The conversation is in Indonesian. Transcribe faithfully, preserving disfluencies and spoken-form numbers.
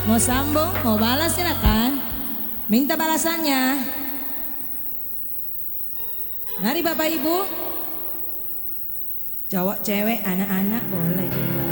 Mau sambung, mau balas silakan. Minta balasannya. Mari Bapak Ibu. Cowok, cewek, anak-anak boleh juga.